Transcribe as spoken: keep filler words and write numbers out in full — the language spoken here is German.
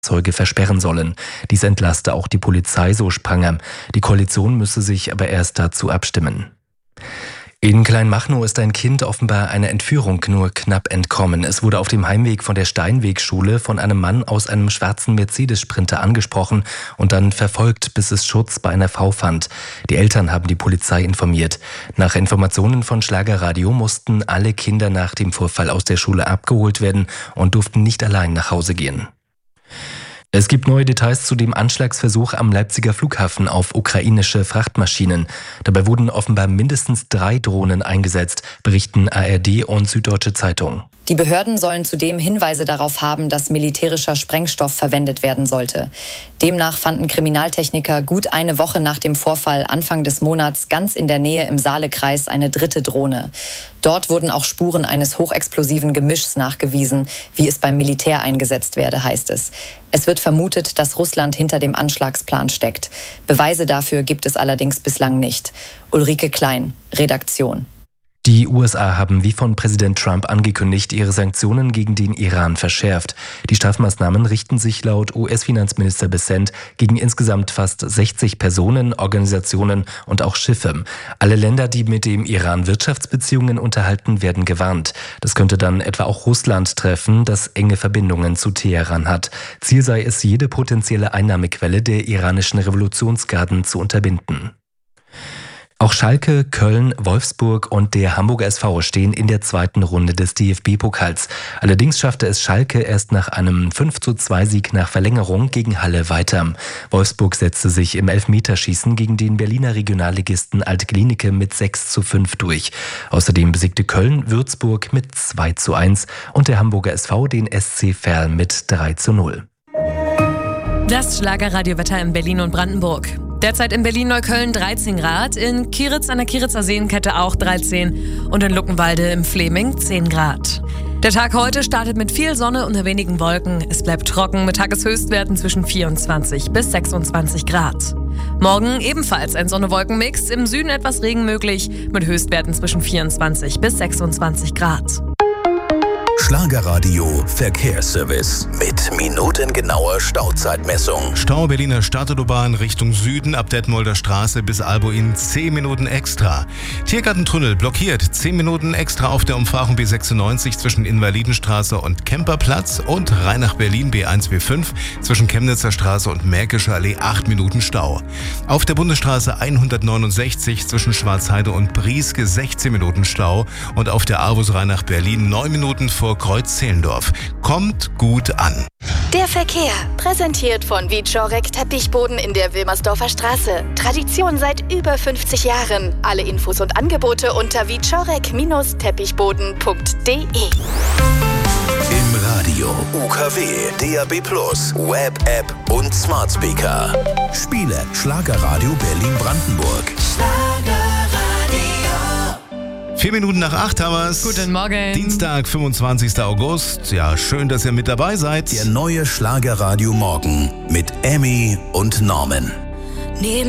Zeuge versperren sollen. Dies entlaste auch die Polizei, so Spranger. Die Koalition müsse sich aber erst dazu abstimmen. In Kleinmachnow ist ein Kind offenbar einer Entführung nur knapp entkommen. Es wurde auf dem Heimweg von der Steinwegschule von einem Mann aus einem schwarzen Mercedes-Sprinter angesprochen und dann verfolgt, bis es Schutz bei einer Frau fand. Die Eltern haben die Polizei informiert. Nach Informationen von Schlagerradio mussten alle Kinder nach dem Vorfall aus der Schule abgeholt werden und durften nicht allein nach Hause gehen. Es gibt neue Details zu dem Anschlagsversuch am Leipziger Flughafen auf ukrainische Frachtmaschinen. Dabei wurden offenbar mindestens drei Drohnen eingesetzt, berichten A R D und Süddeutsche Zeitung. Die Behörden sollen zudem Hinweise darauf haben, dass militärischer Sprengstoff verwendet werden sollte. Demnach fanden Kriminaltechniker gut eine Woche nach dem Vorfall Anfang des Monats ganz in der Nähe im Saalekreis eine dritte Drohne. Dort wurden auch Spuren eines hochexplosiven Gemischs nachgewiesen, wie es beim Militär eingesetzt werde, heißt es. Es wird vermutet, dass Russland hinter dem Anschlagsplan steckt. Beweise dafür gibt es allerdings bislang nicht. Ulrike Klein, Redaktion. Die U S A haben wie von Präsident Trump angekündigt, ihre Sanktionen gegen den Iran verschärft. Die Strafmaßnahmen richten sich laut U S-Finanzminister Bessent gegen insgesamt fast sechzig Personen, Organisationen und auch Schiffe. Alle Länder, die mit dem Iran Wirtschaftsbeziehungen unterhalten, werden gewarnt. Das könnte dann etwa auch Russland treffen, das enge Verbindungen zu Teheran hat. Ziel sei es, jede potenzielle Einnahmequelle der iranischen Revolutionsgarden zu unterbinden. Auch Schalke, Köln, Wolfsburg und der Hamburger S V stehen in der zweiten Runde des D F B-Pokals. Allerdings schaffte es Schalke erst nach einem fünf zu zwei Sieg nach Verlängerung gegen Halle weiter. Wolfsburg setzte sich im Elfmeterschießen gegen den Berliner Regionalligisten Alt-Glienicke mit sechs zu fünf durch. Außerdem besiegte Köln Würzburg mit zwei zu eins und der Hamburger S V den S C Verl mit drei zu null. Das Schlagerradiowetter in Berlin und Brandenburg. Derzeit in Berlin-Neukölln dreizehn Grad, in Kieritz an der Kieritzer Seenkette auch dreizehn und in Luckenwalde im Fleming zehn Grad. Der Tag heute startet mit viel Sonne unter wenigen Wolken. Es bleibt trocken mit Tageshöchstwerten zwischen vierundzwanzig bis sechsundzwanzig Grad. Morgen ebenfalls ein Sonne-Wolken-Mix, im Süden etwas Regen möglich mit Höchstwerten zwischen vierundzwanzig bis sechsundzwanzig Grad. Schlagerradio Verkehrsservice mit minutengenauer Stauzeitmessung. Stau Berliner Stadtautobahn Richtung Süden ab Detmolder Straße bis Albuin zehn Minuten extra. Tiergartentunnel blockiert zehn Minuten extra auf der Umfahrung B sechsundneunzig zwischen Invalidenstraße und Kemperplatz und Rhein-nach-Berlin B eins B fünf zwischen Chemnitzer Straße und Märkische Allee acht Minuten Stau. Auf der Bundesstraße hundertneunundsechzig zwischen Schwarzheide und Brieske sechzehn Minuten Stau und auf der Arvus Rhein-nach-Berlin neun Minuten vor Kreuz-Zehlendorf. Kommt gut an. Der Verkehr, präsentiert von Wieczorek Teppichboden in der Wilmersdorfer Straße. Tradition seit über fünfzig Jahren. Alle Infos und Angebote unter wieczorek Teppichboden punkt de. Im Radio, U K W, D A B plus, Web-App und Smart Speaker. Spiele Schlagerradio Berlin-Brandenburg. Vier Minuten nach acht haben wir's. Guten Morgen. Dienstag, fünfundzwanzigster August. Ja, schön, dass ihr mit dabei seid. Der neue Schlagerradio Morgen mit Emmy und Norman. Neben